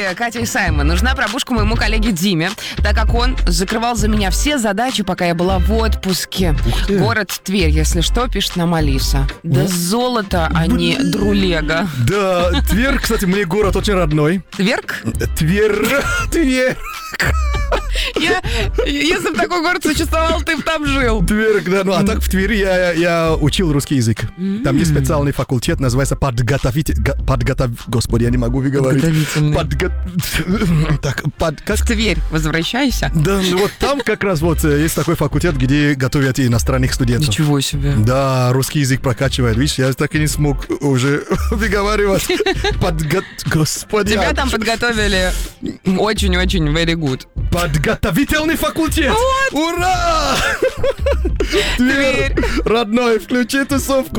Катя и Саймон. Нужна пробушка моему коллеге Диме, так как он закрывал за меня все задачи, пока я была в отпуске. Город Тверь, если что, пишет нам Алиса. Да золото, а не друлега. Да, Тверь, кстати, мне город очень родной. Тверк? Тверь. Если бы такой город существовал, ты бы там жил. Тверь, да, ну а так в Твери я учил русский язык. Там есть специальный факультет, называется Господи, я не могу выговорить. В Тверь возвращайся. Да, ну вот там как раз вот есть такой факультет, где готовят иностранных студентов. Ничего себе. Да, русский язык прокачивает. Видишь, я так и не смог уже выговаривать. Господи. Тебя там подготовили очень-очень very good. Подготовительный факультет! Вот. Ура! Тверь! Родной, включи тусовку!